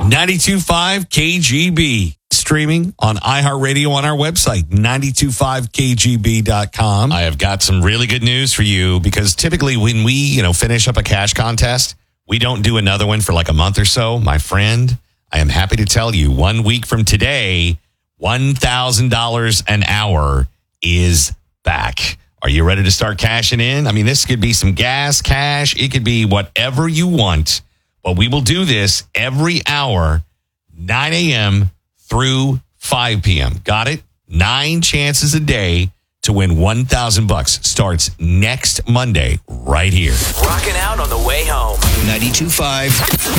92.5 KGB. Streaming on iHeartRadio on our website, 925kgb.com. I have got some really good news for you because typically when we, finish up a cash contest, we don't do another one for like a month or so. My friend, I am happy to tell you 1 week from today, $1,000 an hour is back. Are you ready to start cashing in? I mean, this could be some gas, cash. It could be whatever you want. But we will do this every hour, 9 a.m. through 5 p.m. Got it? 9 chances a day to win $1,000 starts next Monday right here. Rocking out on the way home. 92.5